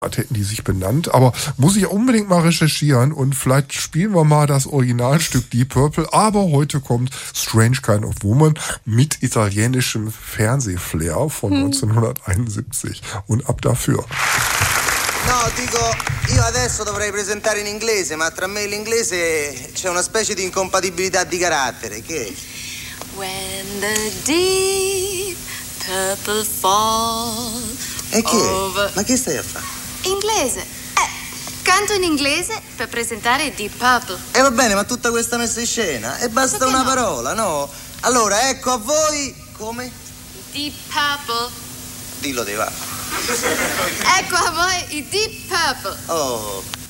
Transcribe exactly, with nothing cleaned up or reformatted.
hätten die sich benannt, aber muss ich unbedingt mal recherchieren und vielleicht spielen wir mal das Originalstück Deep Purple, aber heute kommt Strange Kind of Woman mit italienischem Fernsehflair von hm. neunzehnhunderteinundsiebzig und ab dafür. No, dico, io adesso dovrei presentare in inglese, ma tra me e l'inglese c'è una specie di incompatibilità di carattere, che? When the deep purple falls E che? over... Ma che stai a fare? Inglese. Eh, canto in inglese per presentare Deep Purple. E eh, va bene, ma tutta questa messa in scena? E basta Perché una no? parola, no? Allora, ecco a voi... Come? Deep Purple. Dillo, Deva. Ecco a voi i Deep Purple. Oh...